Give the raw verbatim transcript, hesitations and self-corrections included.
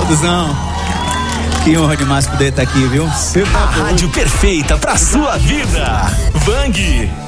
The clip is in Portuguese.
Duduzão, que honra demais poder estar aqui, viu? A rádio perfeita pra sua vida. Bang.